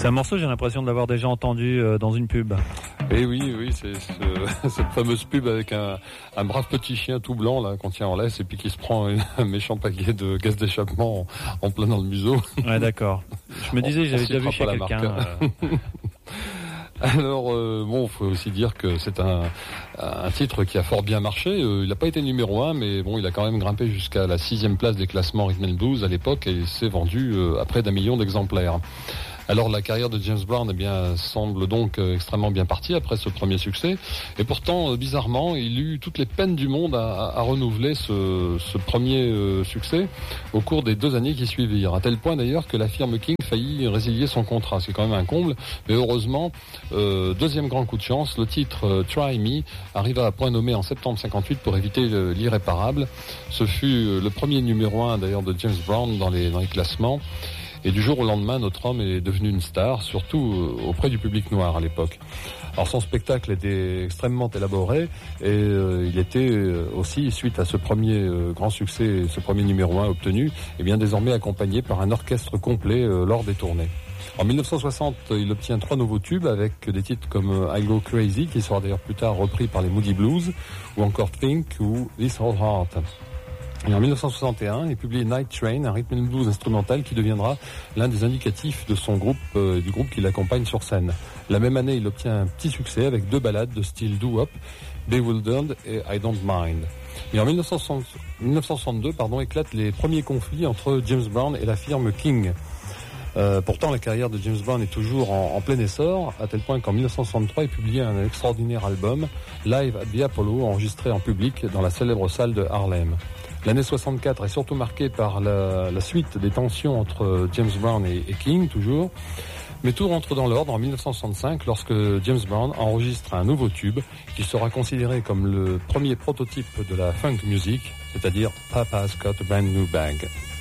C'est un morceau, j'ai l'impression de l'avoir déjà entendu dans une pub. Et oui, c'est cette fameuse pub avec un brave petit chien tout blanc là qu'on tient en laisse et puis qui se prend un méchant paquet de gaz d'échappement en plein dans le museau. Ouais, d'accord. Je me disais, j'avais déjà vu chez quelqu'un. Alors, faut aussi dire que c'est un titre qui a fort bien marché. Il n'a pas été numéro 1, mais bon, il a quand même grimpé jusqu'à la 6e place des classements Rhythm and Blues à l'époque et s'est vendu à près d'1 million d'exemplaires. Alors la carrière de James Brown semble donc extrêmement bien partie après ce premier succès. Et pourtant, bizarrement, il eut toutes les peines du monde à renouveler ce premier succès au cours des 2 années qui suivirent. À tel point d'ailleurs que la firme King faillit résilier son contrat. C'est quand même un comble. Mais heureusement, deuxième grand coup de chance, le titre Try Me arriva à point nommé en septembre 58 pour éviter l'irréparable. Ce fut le premier numéro 1 d'ailleurs de James Brown dans les classements. Et du jour au lendemain, notre homme est devenu une star, surtout auprès du public noir à l'époque. Alors son spectacle était extrêmement élaboré et il était aussi, suite à ce premier grand succès, ce premier numéro 1 obtenu, désormais accompagné par un orchestre complet lors des tournées. En 1960, il obtient 3 nouveaux tubes avec des titres comme I Go Crazy, qui sera d'ailleurs plus tard repris par les Moody Blues, ou encore Think ou This Whole Heart. Et en 1961, il publie Night Train, un rhythm and blues instrumental qui deviendra l'un des indicatifs de son groupe, du groupe qui l'accompagne sur scène. La même année, il obtient un petit succès avec 2 ballades de style doo-wop, Bewildered et I Don't Mind. Et en 1962, éclatent les premiers conflits entre James Brown et la firme King. Pourtant, la carrière de James Brown est toujours en plein essor, à tel point qu'en 1963, il publie un extraordinaire album, Live at the Apollo, enregistré en public dans la célèbre salle de Harlem. L'année 64 est surtout marquée par la suite des tensions entre James Brown et King, toujours. Mais tout rentre dans l'ordre en 1965 lorsque James Brown enregistre un nouveau tube qui sera considéré comme le premier prototype de la funk music, c'est-à-dire Papa's Got a Brand New Bag.